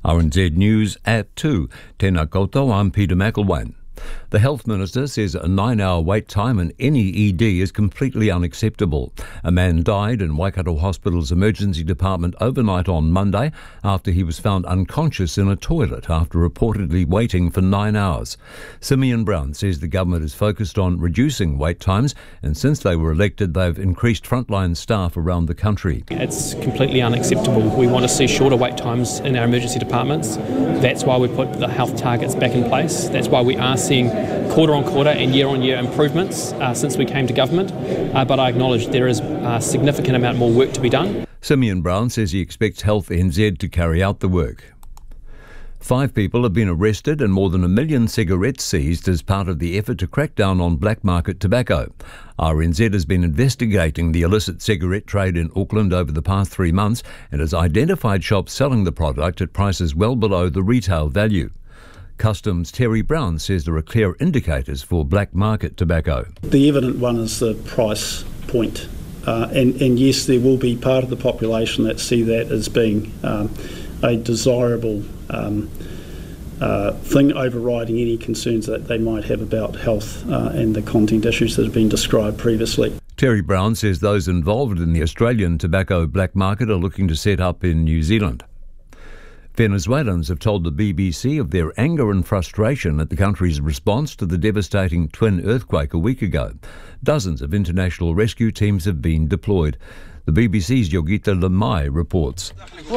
RNZ News at 2. Tēnā koutou, I'm Peter McElwain. The Health Minister says a 9-hour wait time in any ED is completely unacceptable. A man died in Waikato Hospital's emergency department overnight on Monday after he was found unconscious in a toilet after reportedly waiting for 9 hours. Simeon Brown says the government is focused on reducing wait times, and since they were elected, they've increased frontline staff around the country. It's completely unacceptable. We want to see shorter wait times in our emergency departments. That's why we put the health targets back in place. That's why we are seeing quarter on quarter and year on year improvements since we came to government, but I acknowledge there is a significant amount more work to be done. Simeon Brown says he expects Health NZ to carry out the work. 5 people have been arrested and more than 1 million cigarettes seized as part of the effort to crack down on black market tobacco. RNZ has been investigating the illicit cigarette trade in Auckland over the past 3 months and has identified shops selling the product at prices well below the retail value. Customs' Terry Brown says there are clear indicators for black market tobacco. The evident one is the price point. And yes, there will be part of the population that see that as being a desirable thing overriding any concerns that they might have about health and the content issues that have been described previously. Terry Brown says those involved in the Australian tobacco black market are looking to set up in New Zealand. Venezuelans have told the BBC of their anger and frustration at the country's response to the devastating twin earthquake a week ago. Dozens of international rescue teams have been deployed. The BBC's Yogita Lamai reports.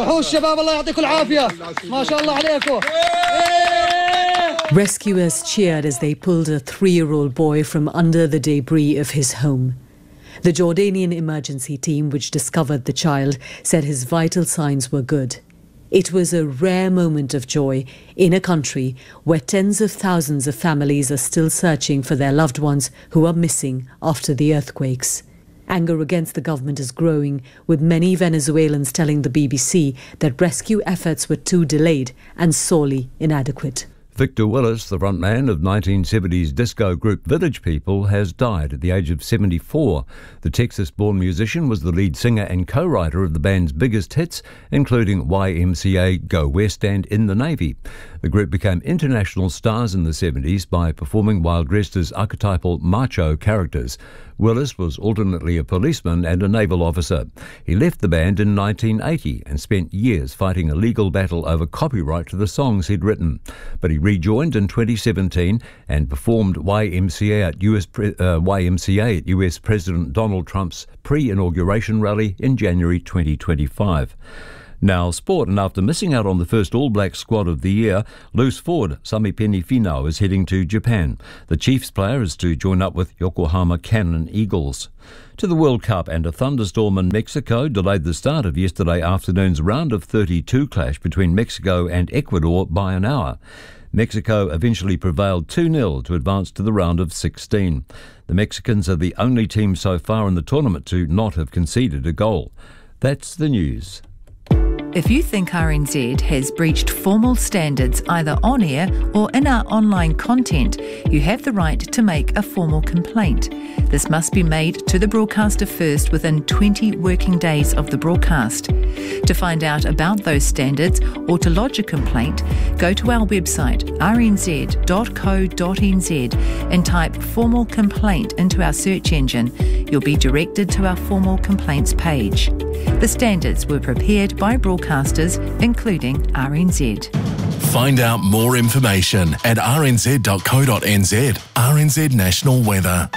Rescuers cheered as they pulled a 3-year-old boy from under the debris of his home. The Jordanian emergency team, which discovered the child, said his vital signs were good. It was a rare moment of joy in a country where tens of thousands of families are still searching for their loved ones who are missing after the earthquakes. Anger against the government is growing, with many Venezuelans telling the BBC that rescue efforts were too delayed and sorely inadequate. Victor Willis, the frontman of 1970s disco group Village People, has died at the age of 74. The Texas-born musician was the lead singer and co-writer of the band's biggest hits, including YMCA, Go West and In the Navy. The group became international stars in the 70s by performing while dressed as archetypal macho characters. Willis was alternately a policeman and a naval officer. He left the band in 1980 and spent years fighting a legal battle over copyright to the songs he'd written. But he rejoined in 2017 and performed YMCA at US President Donald Trump's pre-inauguration rally in January 2025. Now sport, and after missing out on the first All Black squad of the year, loose forward Samipeni Finau is heading to Japan. The Chiefs player is to join up with Yokohama Cannon Eagles. To the World Cup, and a thunderstorm in Mexico delayed the start of yesterday afternoon's round of 32 clash between Mexico and Ecuador by an hour. Mexico eventually prevailed 2-0 to advance to the round of 16. The Mexicans are the only team so far in the tournament to not have conceded a goal. That's the news. If you think RNZ has breached formal standards either on air or in our online content, you have the right to make a formal complaint. This must be made to the broadcaster first within 20 working days of the broadcast. To find out about those standards or to lodge a complaint, go to our website rnz.co.nz and type formal complaint into our search engine. You'll be directed to our formal complaints page. The standards were prepared by broadcasters, including RNZ. Find out more information at rnz.co.nz. RNZ National Weather.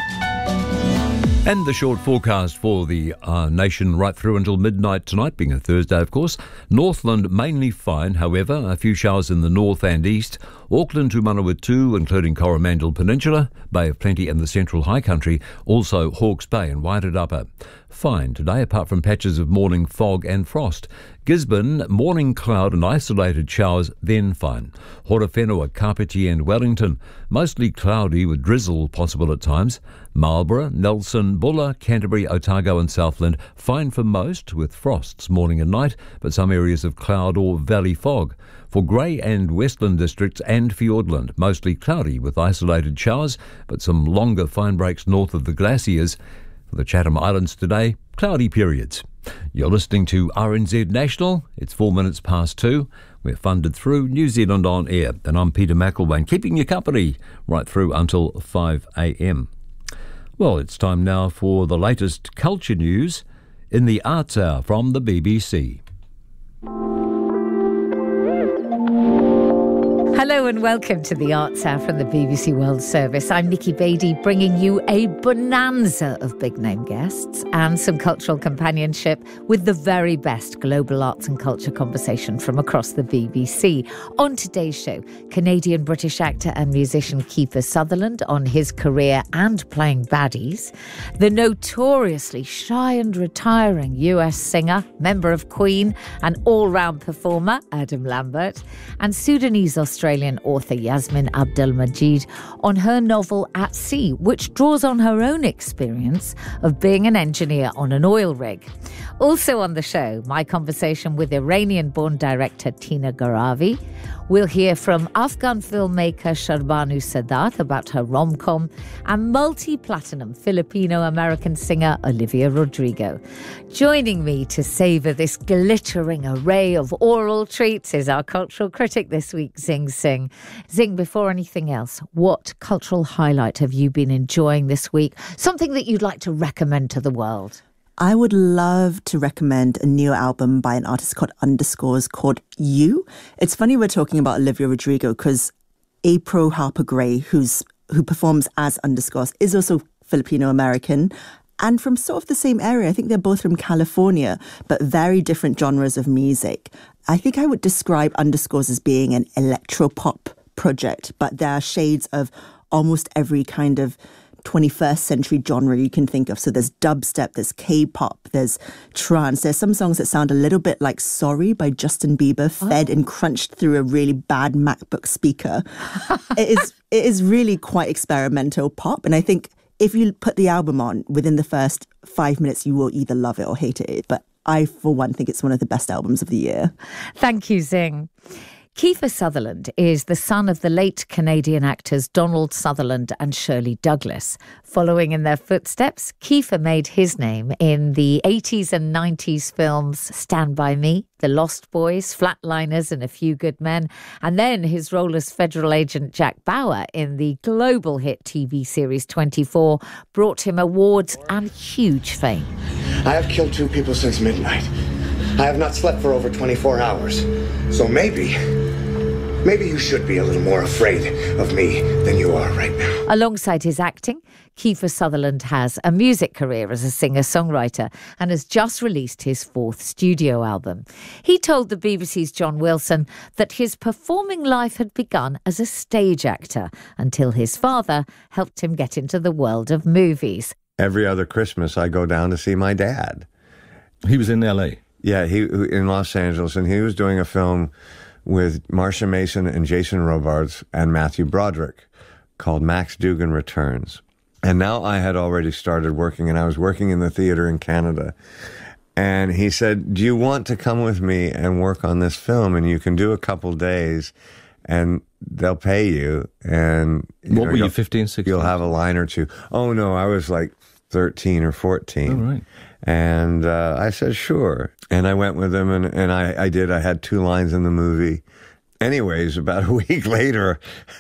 And the short forecast for the nation right through until midnight tonight, being a Thursday, of course. Northland mainly fine, however, a few showers in the north and east. Auckland to Manawatu, including Coromandel Peninsula, Bay of Plenty and the Central High Country, also Hawke's Bay and Wairarapa. Fine today, apart from patches of morning fog and frost. Gisborne, morning cloud and isolated showers, then fine. Horowhenua, Kapiti and Wellington, mostly cloudy with drizzle possible at times. Marlborough, Nelson, Bulla, Canterbury, Otago and Southland, fine for most, with frosts morning and night, but some areas of cloud or valley fog. For Grey and Westland districts and Fiordland, mostly cloudy with isolated showers, but some longer fine breaks north of the glaciers. For the Chatham Islands today, cloudy periods. You're listening to RNZ National. It's 4 minutes past 2. We're funded through New Zealand On Air. And I'm Peter McElwain, keeping you company right through until 5 a.m. Well, it's time now for the latest culture news in the Arts Hour from the BBC. Hello and welcome to the Arts Hour from the BBC World Service. I'm Nikki Beattie, bringing you a bonanza of big-name guests and some cultural companionship with the very best global arts and culture conversation from across the BBC. On today's show, Canadian-British actor and musician Kiefer Sutherland on his career and playing baddies, the notoriously shy and retiring US singer, member of Queen and all-round performer Adam Lambert, and Sudanese-Australian author Yasmin Abdel-Majid on her novel At Sea, which draws on her own experience of being an engineer on an oil rig. Also on the show, my conversation with Iranian-born director Tina Garavi. We'll hear from Afghan filmmaker Sharbanu Sadat about her rom-com and multi-platinum Filipino-American singer Olivia Rodrigo. Joining me to savour this glittering array of oral treats is our cultural critic this week, Zing Singh. Zing, before anything else, what cultural highlight have you been enjoying this week? Something that you'd like to recommend to the world? I would love to recommend a new album by an artist called Underscores called You. It's funny we're talking about Olivia Rodrigo because April Harper-Gray, who performs as Underscores, is also Filipino-American and from sort of the same area. I think they're both from California, but very different genres of music. I think I would describe Underscores as being an electro-pop project, but there are shades of almost every kind of 21st century genre you can think of. So there's dubstep, there's K-pop, there's trance. There's some songs that sound a little bit like Sorry by Justin Bieber, fed and crunched through a really bad MacBook speaker. It is really quite experimental pop. And I think if you put the album on, within the first 5 minutes, you will either love it or hate it. But I, for one, think it's one of the best albums of the year. Thank you, Zing. Kiefer Sutherland is the son of the late Canadian actors Donald Sutherland and Shirley Douglas. Following in their footsteps, Kiefer made his name in the 80s and 90s films Stand By Me, The Lost Boys, Flatliners and A Few Good Men, and then his role as federal agent Jack Bauer in the global hit TV series 24 brought him awards and huge fame. I have killed 2 people since midnight. I have not slept for over 24 hours. So maybe you should be a little more afraid of me than you are right now. Alongside his acting, Kiefer Sutherland has a music career as a singer-songwriter and has just released his 4th studio album. He told the BBC's John Wilson that his performing life had begun as a stage actor until his father helped him get into the world of movies. Every other Christmas, I go down to see my dad. He was in L.A.? Yeah, he in Los Angeles, and he was doing a film with Marsha Mason and Jason Robards and Matthew Broderick called Max Dugan Returns. And now I had already started working, and I was working in the theater in Canada. And he said, do you want to come with me and work on this film? And you can do a couple days, and they'll pay you. And what were you, 15, 16? You'll have a line or two. Oh, no, I was like 13 or 14. Oh, right. And I said, sure. And I went with him, and I did. I had 2 lines in the movie. Anyways, about a week later,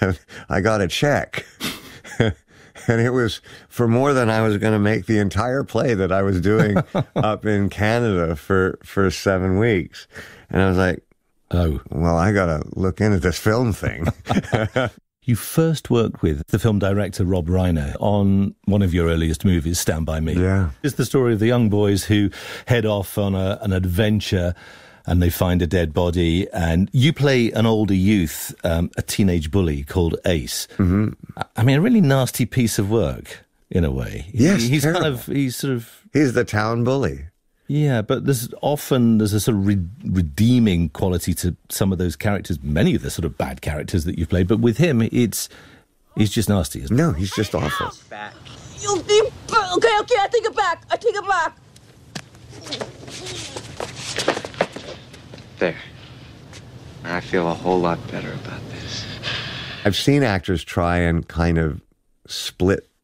I got a check. And it was for more than I was going to make the entire play that I was doing up in Canada for 7 weeks. And I was like, oh, well, I got to look into this film thing. You first worked with the film director Rob Reiner on one of your earliest movies, Stand By Me. Yeah. It's the story of the young boys who head off on an adventure and they find a dead body. And you play an older youth, a teenage bully called Ace. Mm-hmm. I mean, a really nasty piece of work, in a way. Yes, he's terrible. He's the town bully. Yeah, but there's a sort of redeeming quality to some of those characters, many of the sort of bad characters that you've played. But with him, he's just nasty, isn't he? No, he's just awful. Okay, I take it back. There. I feel a whole lot better about this. I've seen actors try and kind of split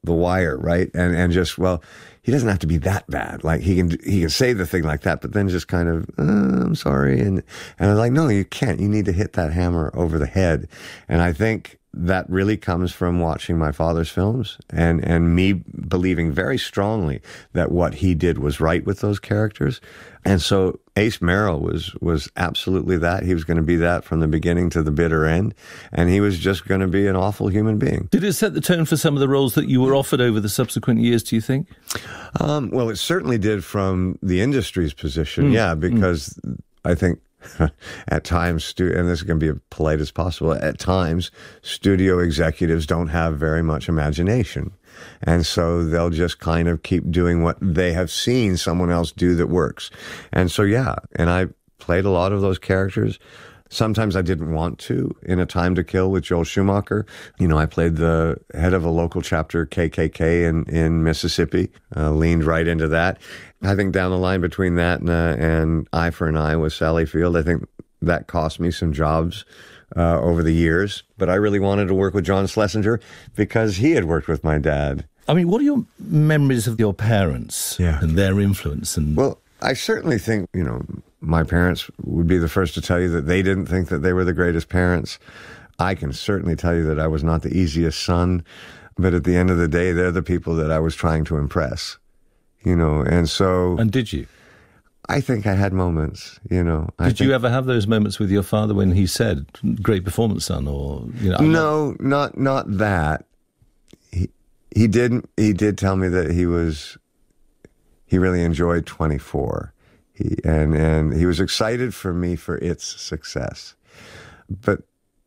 the wire, right? And just, well, he doesn't have to be that bad. Like he can say the thing like that, but then just kind of, I'm sorry. And I'm like, no, you can't. You need to hit that hammer over the head. And I think that really comes from watching my father's films and me believing very strongly that what he did was right with those characters. And so Ace Merrill was absolutely that. He was going to be that from the beginning to the bitter end. And he was just going to be an awful human being. Did it set the tone for some of the roles that you were offered over the subsequent years, do you think? Well, it certainly did from the industry's position, because I think at times, and this is going to be as polite as possible, at times, studio executives don't have very much imagination. And so they'll just kind of keep doing what they have seen someone else do that works. And so, and I played a lot of those characters. Sometimes I didn't want to. In A Time to Kill with Joel Schumacher, I played the head of a local chapter, KKK, in Mississippi, leaned right into that. I think down the line between that and Eye for an Eye with Sally Field, I think that cost me some jobs over the years. But I really wanted to work with John Schlesinger because he had worked with my dad. I mean, what are your memories of your parents and their influence? Well, I certainly think, my parents would be the first to tell you that they didn't think that they were the greatest parents. I can certainly tell you that I was not the easiest son, but at the end of the day, they're the people that I was trying to impress, and so... And did you? I think I had moments, Did you ever have those moments with your father when he said, great performance, son, or... No, not that. He did tell me that he really enjoyed 24. And he was excited for me for its success. But,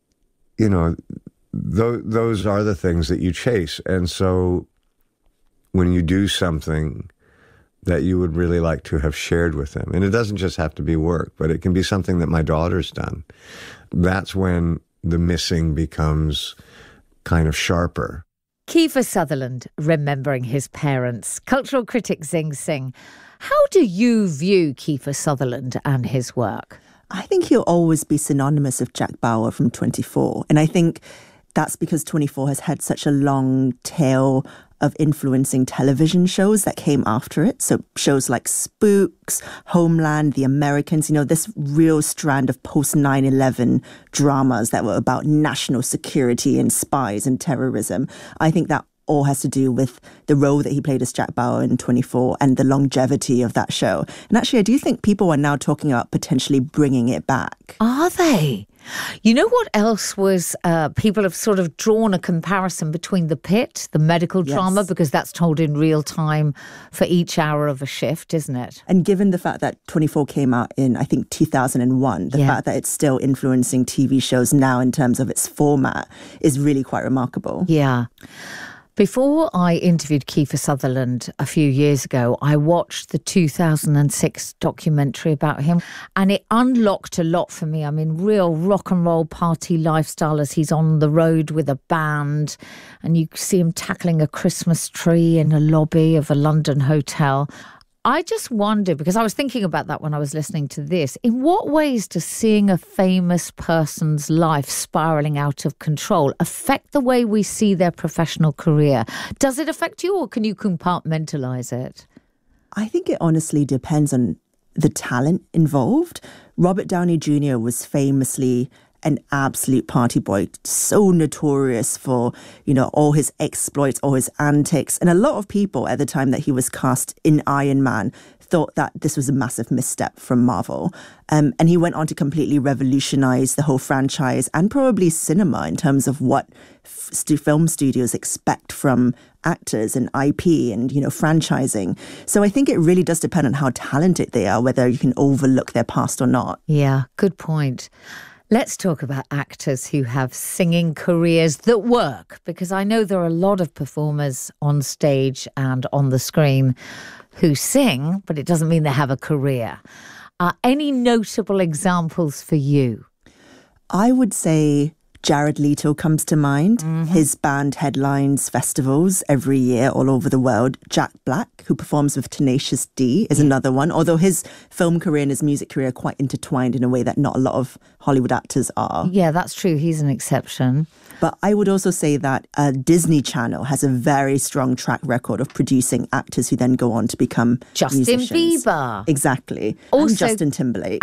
those are the things that you chase. And so when you do something that you would really like to have shared with them, and it doesn't just have to be work, but it can be something that my daughter's done, that's when the missing becomes kind of sharper. Kiefer Sutherland, remembering his parents. Cultural critic Zing Singh. How do you view Kiefer Sutherland and his work? I think he'll always be synonymous with Jack Bauer from 24. And I think that's because 24 has had such a long tail of influencing television shows that came after it. So shows like Spooks, Homeland, The Americans, this real strand of post 9/11 dramas that were about national security and spies and terrorism. I think that all has to do with the role that he played as Jack Bauer in 24 and the longevity of that show. And actually, I do think people are now talking about potentially bringing it back. Are they? You know what else was, people have sort of drawn a comparison between The Pit, the medical drama, because that's told in real time for each hour of a shift, isn't it? And given the fact that 24 came out in, I think, 2001, the fact that it's still influencing TV shows now in terms of its format is really quite remarkable. Yeah. Before I interviewed Kiefer Sutherland a few years ago, I watched the 2006 documentary about him, and it unlocked a lot for me. I mean, real rock and roll party lifestyle as he's on the road with a band, and you see him tackling a Christmas tree in a lobby of a London hotel. I just wonder, because I was thinking about that when I was listening to this, in what ways does seeing a famous person's life spiralling out of control affect the way we see their professional career? Does it affect you, or can you compartmentalise it? I think it honestly depends on the talent involved. Robert Downey Jr. was famously an absolute party boy, so notorious for, all his exploits, all his antics. And a lot of people at the time that he was cast in Iron Man thought that this was a massive misstep from Marvel. And he went on to completely revolutionize the whole franchise and probably cinema in terms of what film studios expect from actors and IP and, franchising. So I think it really does depend on how talented they are, whether you can overlook their past or not. Yeah, good point. Let's talk about actors who have singing careers that work, because I know there are a lot of performers on stage and on the screen who sing, but it doesn't mean they have a career. Any notable examples for you? I would say Jared Leto comes to mind. His band headlines festivals every year all over the world. Jack Black, who performs with Tenacious D, is another one, although his film career and his music career are quite intertwined in a way that not a lot of Hollywood actors are. Yeah, that's true. He's an exception. But I would also say that Disney Channel has a very strong track record of producing actors who then go on to become Justin musicians. Bieber. Exactly. Also, and Justin Timberlake.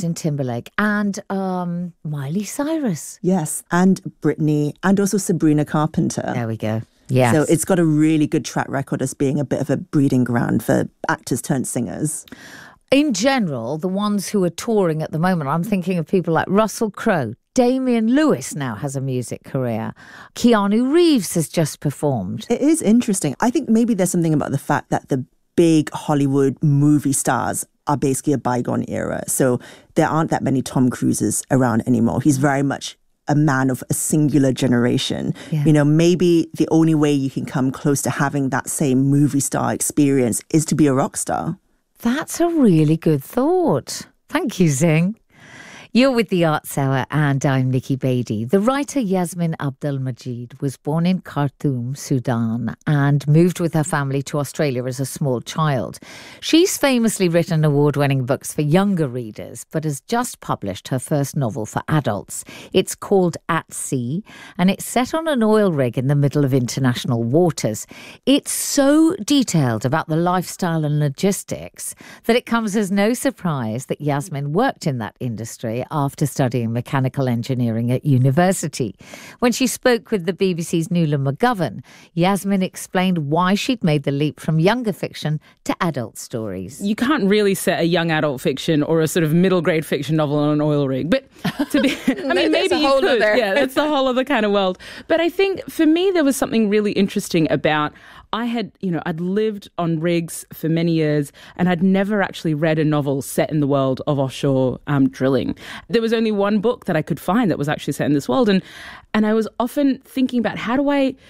And Miley Cyrus. Yes, and Britney, and also Sabrina Carpenter. There we go. Yes. So it's got a really good track record as being a bit of a breeding ground for actors turned singers. In general, the ones who are touring at the moment, I'm thinking of people like Russell Crowe. Damian Lewis now has a music career. Keanu Reeves has just performed. It is interesting. I think maybe there's something about the fact that the big Hollywood movie stars are basically a bygone era. So there aren't that many Tom Cruises around anymore. He's very much a man of a singular generation. Yeah. You know, maybe the only way you can come close to having that same movie star experience is to be a rock star. That's a really good thought. Thank you, Zing. You're with the Arts Hour and I'm Nikki Beattie. The writer Yasmin Abdel-Majid was born in Khartoum, Sudan, and moved with her family to Australia as a small child. She's famously written award-winning books for younger readers, but has just published her first novel for adults. It's called At Sea, and it's set on an oil rig in the middle of international waters. It's so detailed about the lifestyle and logistics that it comes as no surprise that Yasmin worked in that industry after studying mechanical engineering at university. When she spoke with the BBC's Nuala McGovern, Yasmin explained why she'd made the leap from younger fiction to adult stories. You can't really set a young adult fiction or a sort of middle grade fiction novel on an oil rig, but to be, I mean, maybe you could. Yeah, that's the whole other kind of world. But I think for me, there was something really interesting about I'd lived on rigs for many years and I'd never actually read a novel set in the world of offshore drilling. There was only one book that I could find that was actually set in this world. And I was often thinking about how do I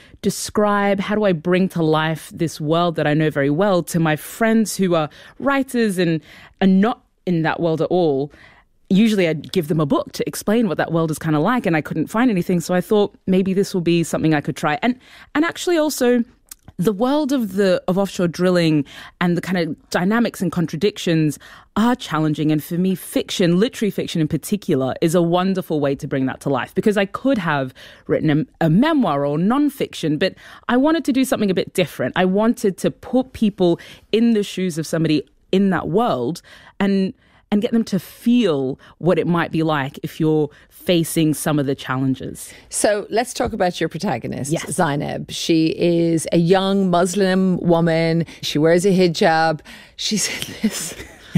bring to life this world that I know very well to my friends who are writers and are not in that world at all. Usually I'd give them a book to explain what that world is kind of like, and I couldn't find anything. So I thought maybe this will be something I could try. And actually also, the world of offshore drilling and the kind of dynamics and contradictions are challenging. And for me, fiction, literary fiction in particular, is a wonderful way to bring that to life, because I could have written a memoir or nonfiction, but I wanted to do something a bit different. I wanted to put people in the shoes of somebody in that world and get them to feel what it might be like if you're facing some of the challenges. So let's talk about your protagonist, yes. Zainab. She is a young Muslim woman. She wears a hijab. She's in this,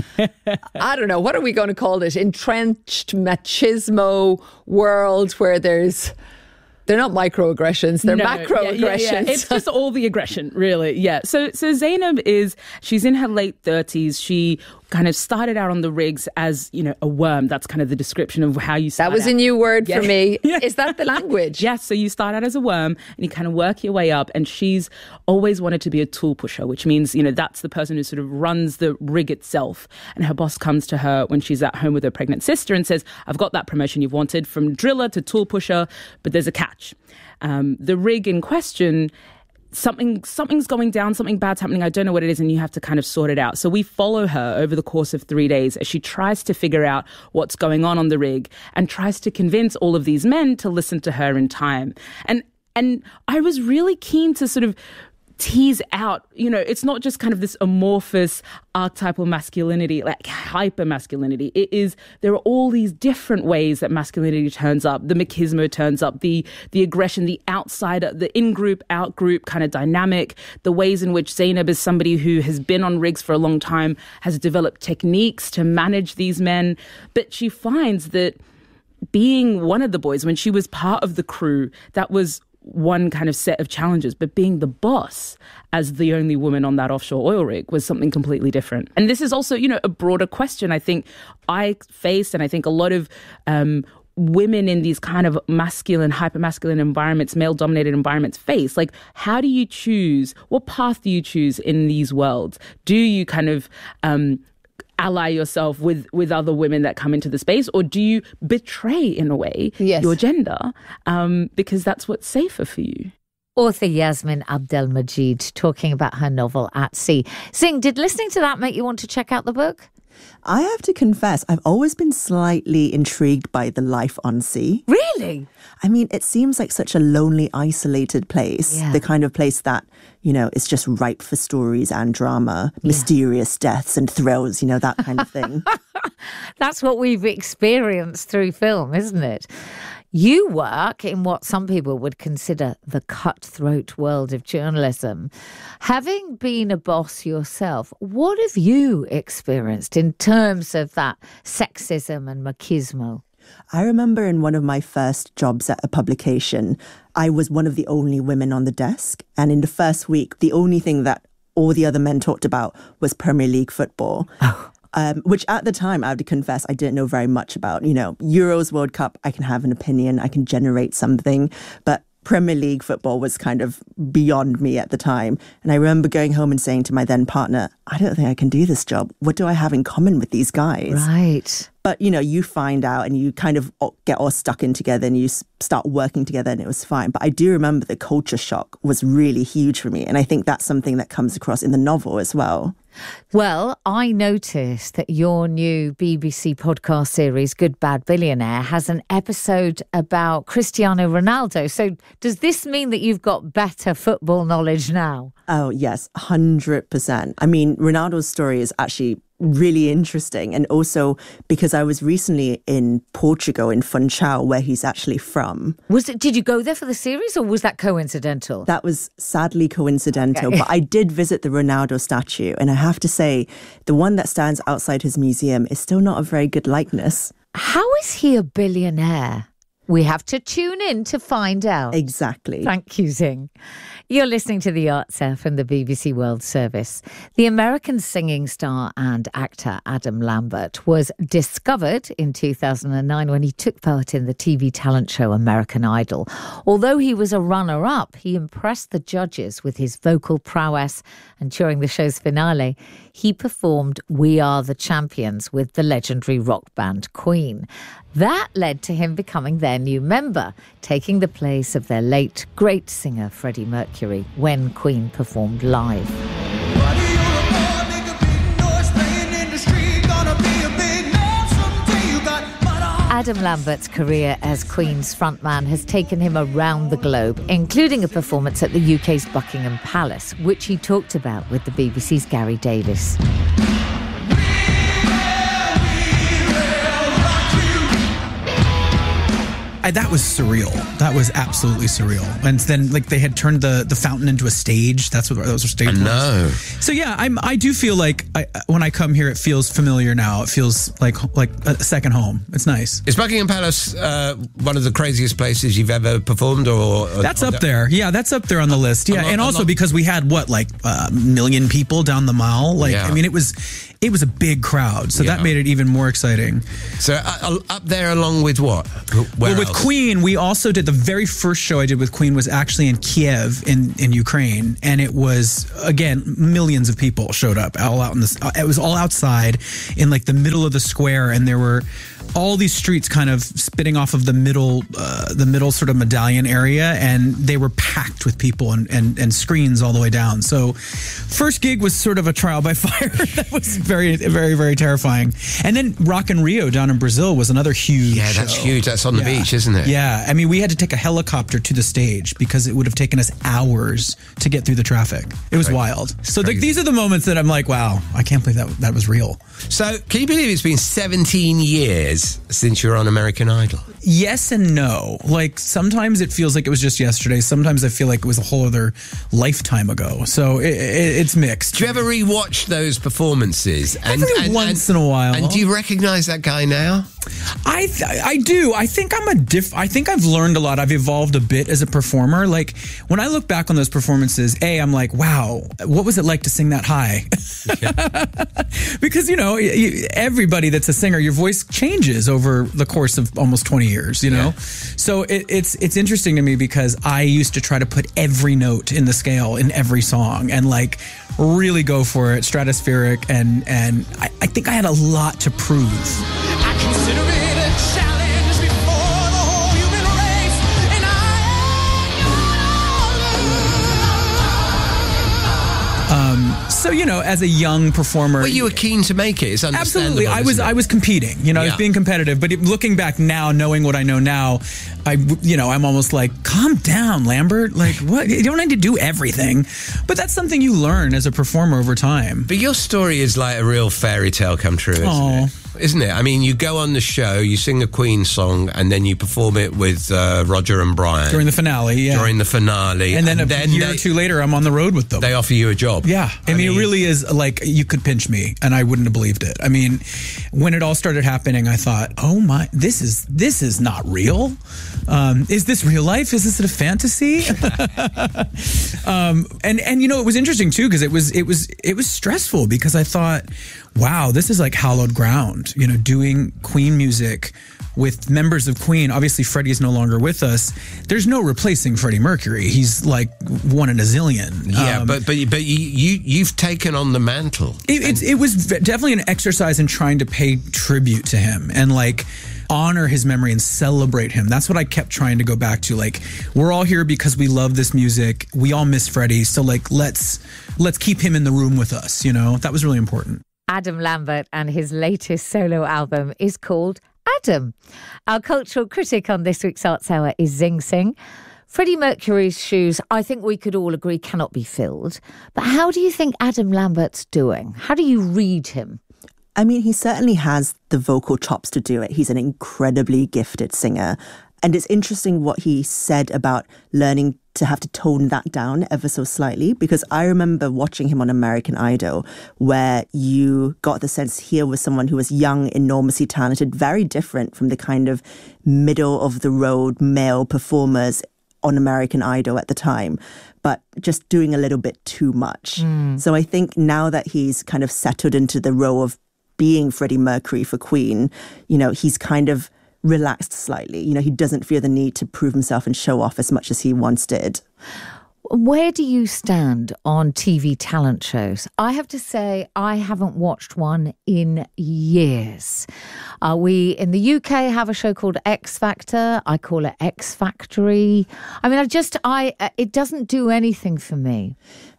I don't know, what are we going to call it? Entrenched machismo world where they're not microaggressions, they're macroaggressions. Yeah. It's just all the aggression, really. Yeah. So Zainab she's in her late 30s. She kind of started out on the rigs as, a worm. That's kind of the description of how you start. That was a new word for me. Yeah. Is that the language? Yes. So you start out as a worm and you kind of work your way up. And she's always wanted to be a tool pusher, which means, that's the person who sort of runs the rig itself. And her boss comes to her when she's at home with her pregnant sister and says, I've got that promotion you've wanted from driller to tool pusher, but there's a catch. The rig in question, something's going down, something bad's happening, I don't know what it is, and you have to kind of sort it out. So we follow her over the course of 3 days as she tries to figure out what's going on the rig and tries to convince all of these men to listen to her in time. And I was really keen to sort of tease out, it's not just kind of this amorphous archetypal masculinity, like hyper masculinity. There are all these different ways that masculinity turns up. The machismo turns up, the aggression, the outsider, the in-group, out-group kind of dynamic, the ways in which Zainab is somebody who has been on rigs for a long time, has developed techniques to manage these men. But she finds that being one of the boys, when she was part of the crew, that was one kind of set of challenges, but being the boss as the only woman on that offshore oil rig was something completely different. And this is also, a broader question I think I faced, and I think a lot of women in these kind of masculine, hyper-masculine environments, male-dominated environments face. Like, how do you choose? What path do you choose in these worlds? Do you kind of ally yourself with other women that come into the space, or do you betray, in a way, your gender because that's what's safer for you? Author Yasmin Abdelmajid talking about her novel At Sea. Singh, did listening to that make you want to check out the book? I have to confess, I've always been slightly intrigued by the life on sea. Really? I mean, it seems like such a lonely, isolated place. Yeah. The kind of place that, you know, is just ripe for stories and drama, mysterious deaths and thrills, you know, that kind of thing. That's what we've experienced through film, isn't it? You work in what some people would consider the cutthroat world of journalism. Having been a boss yourself, what have you experienced in terms of that sexism and machismo? I remember in one of my first jobs at a publication, I was one of the only women on the desk. And in the first week, the only thing that all the other men talked about was Premier League football. Which at the time, I have to confess, I didn't know very much about. You know, Euros, World Cup, I can have an opinion, I can generate something. But Premier League football was kind of beyond me at the time. And I remember going home and saying to my then partner, I don't think I can do this job. What do I have in common with these guys? Right. But, you know, you find out and you kind of get all stuck in together and you start working together and it was fine. But I do remember the culture shock was really huge for me. And I think that's something that comes across in the novel as well. Well, I noticed that your new BBC podcast series, Good Bad Billionaire, has an episode about Cristiano Ronaldo. So does this mean that you've got better football knowledge now? Oh, yes, 100%. I mean, Ronaldo's story is actually really interesting. And also because I was recently in Portugal, in Funchal, where he's actually from. Did you go there for the series or was that coincidental? That was sadly coincidental, but I did visit the Ronaldo statue. And I have to say, the one that stands outside his museum is still not a very good likeness. How is he a billionaire? We have to tune in to find out. Exactly. Thank you, Singh. You're listening to The Arts Hour from the BBC World Service. The American singing star and actor Adam Lambert was discovered in 2009 when he took part in the TV talent show American Idol. Although he was a runner-up, he impressed the judges with his vocal prowess, and during the show's finale, he performed We Are the Champions with the legendary rock band Queen. That led to him becoming their new member, taking the place of their late great singer Freddie Mercury when Queen performed live. Adam Lambert's career as Queen's frontman has taken him around the globe, including a performance at the UK's Buckingham Palace, which he talked about with the BBC's Gary Davis. That was surreal. That was absolutely surreal. And then, like, they had turned the fountain into a stage. That's what those were stage. No. So yeah, I do feel like when I come here, it feels familiar now. It feels like a second home. It's nice. Is Buckingham Palace one of the craziest places you've ever performed, or that's up there? Yeah, that's up there on the list. Yeah, and also because we had a million people down the mall. Like, yeah. I mean, it was a big crowd, so that made it even more exciting. So up there, along with what? Where else? With Queen, we also did the very first show I did with Queen was actually in Kiev in Ukraine, and it was, again, millions of people showed up all out in this. It was all outside in like the middle of the square, and there were all these streets kind of spitting off of the middle sort of medallion area, and they were packed with people and screens all the way down. So first gig was sort of a trial by fire. That was very, very, very terrifying. And then Rock in Rio down in Brazil was another huge show. That's huge. That's on the beach, isn't it? Yeah. I mean, we had to take a helicopter to the stage because it would have taken us hours to get through the traffic. It was wild. So these are the moments that I'm like, wow, I can't believe that was real. So can you believe it's been 17 years since you were on American Idol? Yes and no. Like, sometimes it feels like it was just yesterday. Sometimes I feel like it was a whole other lifetime ago. So it's mixed. Do you ever rewatch those performances? Every once in a while. And do you recognize that guy now? I do. I think I think I've learned a lot. I've evolved a bit as a performer. Like when I look back on those performances, I'm like, wow, what was it like to sing that high? Because everybody that's a singer, your voice changes over the course of almost 20 years. So it's interesting to me because I used to try to put every note in the scale in every song and like really go for it, stratospheric, and I think I had a lot to prove. I consider it a challenge before the whole human race, and So as a young performer, well, you were keen to make it. It's understandable. Absolutely, I was competing. I was being competitive. But looking back now, knowing what I know now, I'm almost like, calm down, Lambert. Like, what? You don't need to do everything. But that's something you learn as a performer over time. But your story is like a real fairy tale come true, isn't it? I mean, you go on the show, you sing a Queen song, and then you perform it with Roger and Brian. During the finale, During the finale. And then a year or two later, I'm on the road with them. They offer you a job. Yeah. I mean, it really is like, you could pinch me, and I wouldn't have believed it. I mean, when it all started happening, I thought, oh my, this is not real. Is this real life? Is this a fantasy? And it was interesting too, because it was stressful, because I thought, wow, this is like hallowed ground, doing Queen music with members of Queen. Obviously, Freddie is no longer with us. There's no replacing Freddie Mercury. He's like one in a zillion. Yeah, but you've taken on the mantle. It was definitely an exercise in trying to pay tribute to him and like honor his memory and celebrate him. That's what I kept trying to go back to. Like, we're all here because we love this music. We all miss Freddie. So like, let's keep him in the room with us. That was really important. Adam Lambert, and his latest solo album is called Adam. Our cultural critic on this week's Arts Hour is Zing Singh. Freddie Mercury's shoes, I think we could all agree, cannot be filled. But how do you think Adam Lambert's doing? How do you read him? I mean, he certainly has the vocal chops to do it. He's an incredibly gifted singer. And it's interesting what he said about learning to have to tone that down ever so slightly, because I remember watching him on American Idol, where you got the sense here was someone who was young, enormously talented, very different from the kind of middle of the road male performers on American Idol at the time, but just doing a little bit too much. So I think now that he's kind of settled into the role of being Freddie Mercury for Queen, he's kind of relaxed slightly. He doesn't feel the need to prove himself and show off as much as he once did. Where do you stand on TV talent shows? I have to say, I haven't watched one in years. We in the UK have a show called X Factor. I call it X Factory. I mean, it doesn't do anything for me.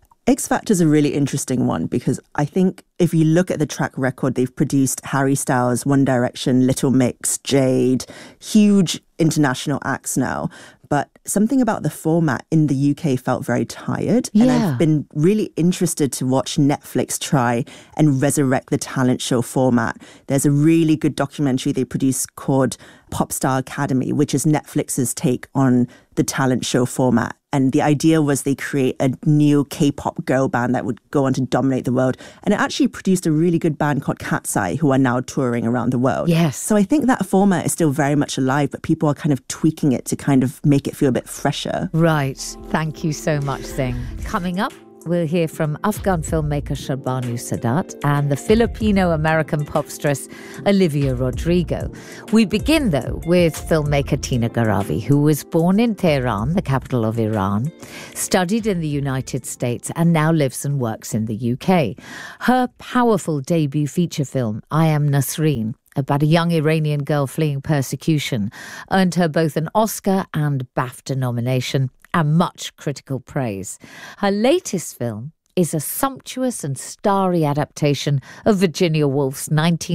X Factor is a really interesting one, because I think if you look at the track record, they've produced Harry Styles, One Direction, Little Mix, Jade, huge international acts now. But something about the format in the UK felt very tired. Yeah. And I've been really interested to watch Netflix try and resurrect the talent show format. There's a really good documentary they produced called Popstar Academy, which is Netflix's take on the talent show format. And the idea was they create a new K-pop girl band that would go on to dominate the world. And it actually produced a really good band called Cat's Eye, who are now touring around the world. Yes. So I think that format is still very much alive, but people are kind of tweaking it to kind of make it feel a bit fresher. Right. Thank you so much, Zing. Coming up, we'll hear from Afghan filmmaker Shahrbanu Sadat and the Filipino-American popstress Olivia Rodrigo. We begin, though, with filmmaker Tina Garavi, who was born in Tehran, the capital of Iran, studied in the United States, and now lives and works in the UK. Her powerful debut feature film, I Am Nasreen, about a young Iranian girl fleeing persecution, earned her both an Oscar and BAFTA nomination and much critical praise. Her latest film is a sumptuous and starry adaptation of Virginia Woolf's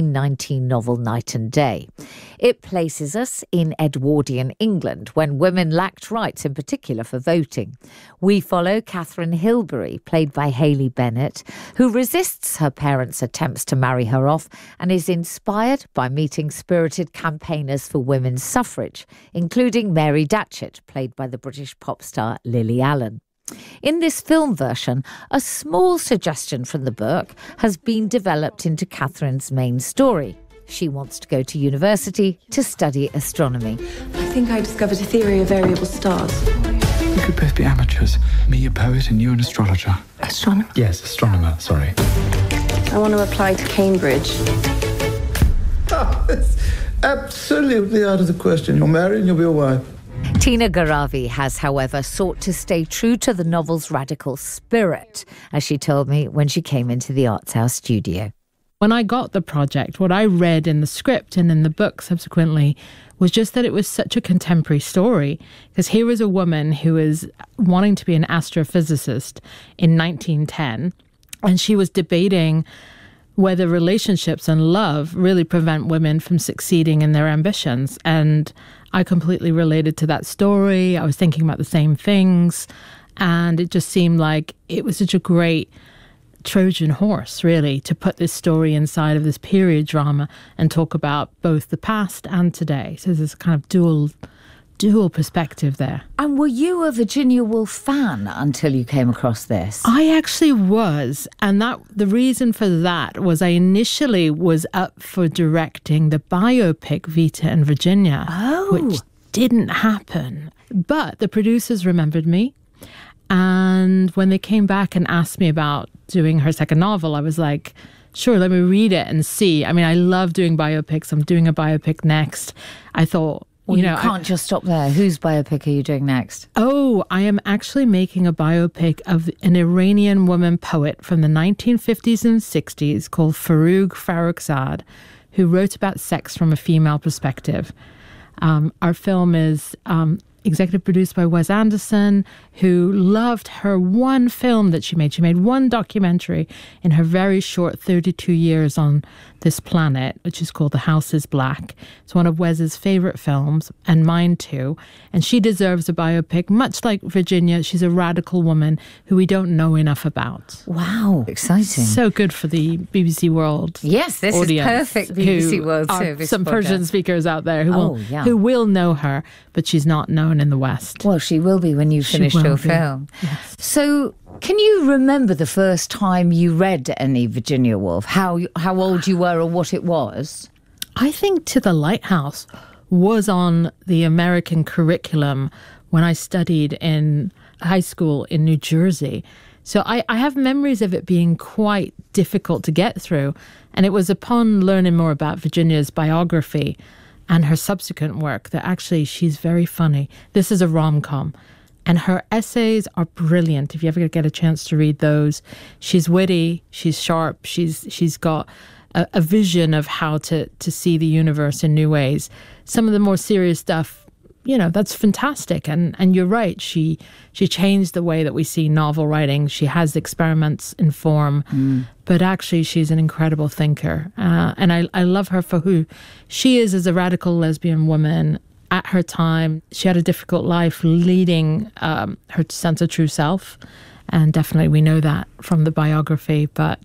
1919 novel Night and Day. It places us in Edwardian England, when women lacked rights, in particular for voting. We follow Catherine Hilbery, played by Hayley Bennett, who resists her parents' attempts to marry her off and is inspired by meeting spirited campaigners for women's suffrage, including Mary Datchet, played by the British pop star Lily Allen. In this film version, a small suggestion from the book has been developed into Catherine's main story. she wants to go to university to study astronomy. I think I discovered a theory of variable stars. We could both be amateurs. Me a poet and you an astrologer. Astronomer? Yes, astronomer, sorry. I want to apply to Cambridge. Oh, it's absolutely out of the question. You'll marry and you'll be a wife. Tina Garavi has, however, sought to stay true to the novel's radical spirit, as she told me when she came into the Arts House studio. When I got the project, what I read in the script and in the book subsequently was just that it was such a contemporary story. Because here was a woman who is wanting to be an astrophysicist in 1910, and she was debating whether relationships and love really prevent women from succeeding in their ambitions. And I completely related to that story. I was thinking about the same things. And it just seemed like it was such a great Trojan horse, really, to put this story inside of this period drama and talk about both the past and today. So there's a kind of dual perspective there. And were you a Virginia Woolf fan until you came across this? I actually was. And the reason for that was I initially was up for directing the biopic Vita and Virginia, which didn't happen. But the producers remembered me. And when they came back and asked me about doing her second novel, I was like, sure, let me read it and see. I mean, I love doing biopics. I'm doing a biopic next. I thought, well, you can't just stop there. Whose biopic are you doing next? Oh, I am actually making a biopic of an Iranian woman poet from the 1950s and 60s called Farouk Farrokhzad, who wrote about sex from a female perspective. Our film is executive produced by Wes Anderson, who loved her one film that she made. She made one documentary in her very short 32 years on this planet, which is called The House is Black. It's one of Wes's favorite films, and mine too. And she deserves a biopic, much like Virginia. She's a radical woman who we don't know enough about. Wow, exciting. So good for the BBC World. Yes, this is perfect BBC World Service. Some Persian speakers out there who will know her, but she's not known in the West. Well, she will be when you finish your film. Yes. So, can you remember the first time you read any Virginia Woolf? How old you were or what it was? I think To the Lighthouse was on the American curriculum when I studied in high school in New Jersey. So I have memories of it being quite difficult to get through. And it was upon learning more about Virginia's biography and her subsequent work that actually she's very funny. This is a rom-com. And her essays are brilliant. If you ever get a chance to read those, she's witty, she's sharp, she's got a vision of how to see the universe in new ways. Some of the more serious stuff, that's fantastic. And you're right, she changed the way that we see novel writing. She has experiments in form, but actually she's an incredible thinker. And I love her for who she is as a radical lesbian woman. At her time, she had a difficult life leading her sense of true self. And definitely we know that from the biography. But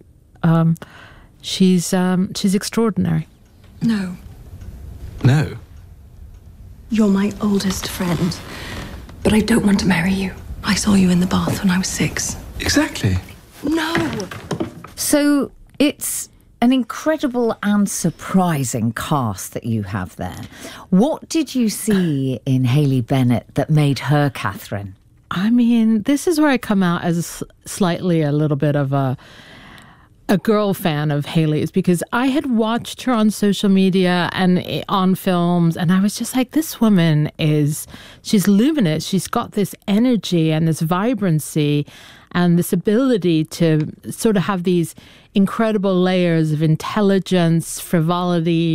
she's extraordinary. No. No? You're my oldest friend. But I don't want to marry you. I saw you in the bath when I was 6. Exactly. No! So it's an incredible and surprising cast that you have there. What did you see in Haley Bennett that made her Catherine? I mean, this is where I come out as slightly a little bit of a girl fan of Haley's, because I had watched her on social media and on films, and I was just like, this woman she's luminous. She's got this energy and this vibrancy and this ability to sort of have these incredible layers of intelligence, frivolity,